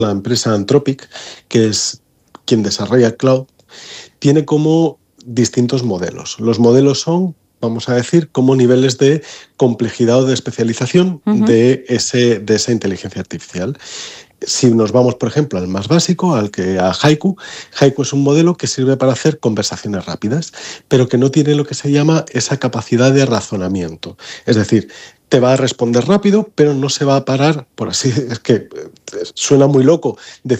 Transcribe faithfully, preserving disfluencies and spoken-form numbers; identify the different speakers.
Speaker 1: la empresa Anthropic, que es quien desarrolla Claude, tiene como distintos modelos. Los modelos son, vamos a decir, como niveles de complejidad o de especialización
Speaker 2: Ujú.
Speaker 1: de, ese, de esa inteligencia artificial. Si nos vamos, por ejemplo, al más básico, al que a Haiku, Haiku es un modelo que sirve para hacer conversaciones rápidas, pero que no tiene lo que se llama esa capacidad de razonamiento. Es decir, te va a responder rápido, pero no se va a parar, por así, es que suena muy loco decir